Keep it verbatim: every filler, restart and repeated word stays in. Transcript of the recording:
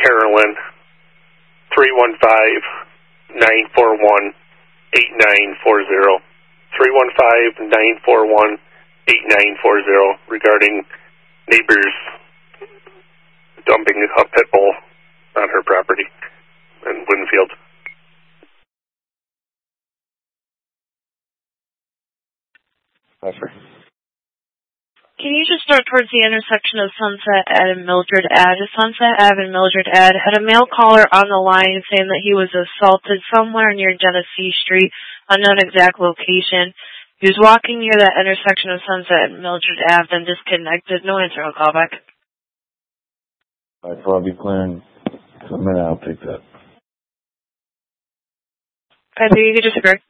Carolyn, three one five, nine four one, eight nine four zero. three one five, nine four one, eight nine four zero regarding neighbors dumping a pit bull on her property in Winfield. Offer. Can you just start towards the intersection of Sunset Ave and Mildred Ave? Sunset Ave and Mildred Ave had a male caller on the line saying that he was assaulted somewhere near Genesee Street, unknown exact location. He was walking near that intersection of Sunset and Mildred Ave, then disconnected. No answer, I'll call back. All right, so I'll be clearing some minute, I'll take that. I think you could just agree.